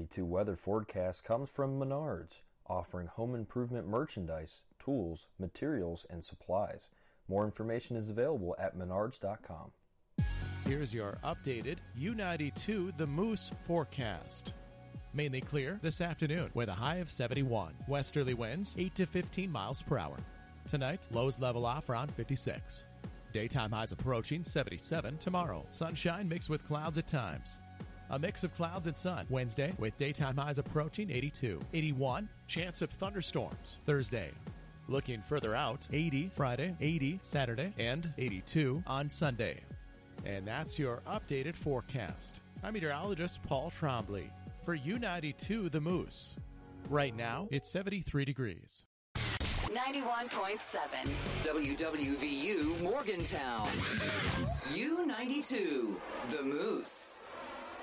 U92 weather forecast comes from Menards, offering home improvement merchandise, tools, materials, and supplies. More information is available at menards.com. Here's your updated U92 The Moose forecast. Mainly clear this afternoon with a high of 71. Westerly winds 8 to 15 miles per hour. Tonight, lows level off around 56. Daytime highs approaching 77 tomorrow. Sunshine mixed with clouds at times. A mix of clouds and sun Wednesday with daytime highs approaching 82. 81, chance of thunderstorms Thursday. Looking further out, 80 Friday, 80 Saturday, and 82 on Sunday. And that's your updated forecast. I'm meteorologist Paul Trombley for U92 The Moose. Right now, it's 73 degrees. 91.7 WWVU Morgantown. U92 The Moose.